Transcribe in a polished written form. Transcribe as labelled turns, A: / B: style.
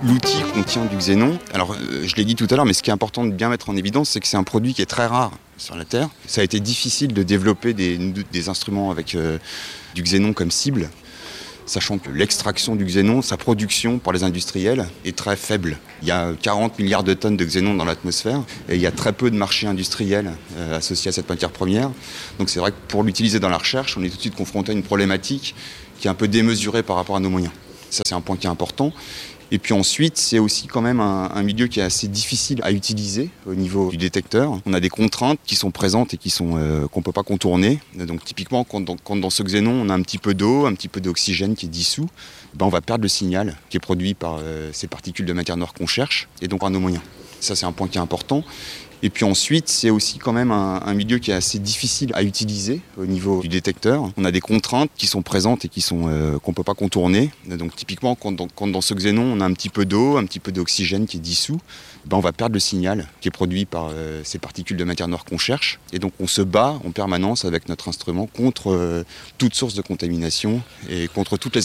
A: L'outil contient du xénon. Alors, je l'ai dit tout à l'heure, mais ce qui est important de bien mettre en évidence, c'est que c'est un produit qui est très rare sur la Terre. Ça a été difficile de développer des instruments avec du xénon comme cible, sachant que l'extraction du xénon, sa production par les industriels est très faible. Il y a 40 milliards de tonnes de xénon dans l'atmosphère et il y a très peu de marchés industriels associés à cette matière première. Donc c'est vrai que pour l'utiliser dans la recherche, on est tout de suite confronté à une problématique qui est un peu démesurée par rapport à nos moyens. Ça, c'est un point qui est important. Et puis ensuite, c'est aussi quand même un milieu qui est assez difficile à utiliser au niveau du détecteur. On a des contraintes qui sont présentes et qu'on ne peut pas contourner. Donc typiquement, quand dans ce xénon, on a un petit peu d'eau, un petit peu d'oxygène qui est dissous, on va perdre le signal qui est produit par ces particules de matière noire qu'on cherche et donc par nos moyens. Ça, c'est un point qui est important. Et puis ensuite, c'est aussi quand même un milieu qui est assez difficile à utiliser au niveau du détecteur. On a des contraintes qui sont présentes et qu'on ne peut pas contourner. Donc typiquement, quand dans ce xénon, on a un petit peu d'eau, un petit peu d'oxygène qui est dissous, on va perdre le signal qui est produit par ces particules de matière noire qu'on cherche. Et donc on se bat en permanence avec notre instrument contre toute source de contamination et contre toutes les